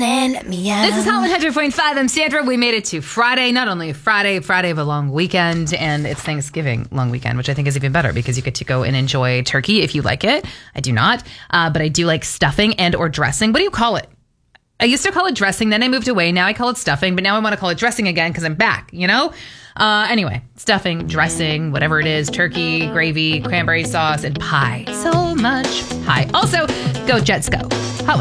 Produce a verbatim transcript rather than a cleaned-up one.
and meow. This is Hot one hundred point five. I'm Sandra. We made it to Friday. Not only Friday, Friday of a long weekend, and it's Thanksgiving long weekend, which I think is even better because you get to go and enjoy turkey if you like it. I do not, uh, but I do like stuffing and or dressing. What do you call it? I used to call it dressing, then I moved away. Now I call it stuffing, but now I want to call it dressing again because I'm back, you know? Uh, anyway, stuffing, dressing, whatever it is, turkey, gravy, cranberry sauce, and pie. So much pie. Also, go Jets, go. Hot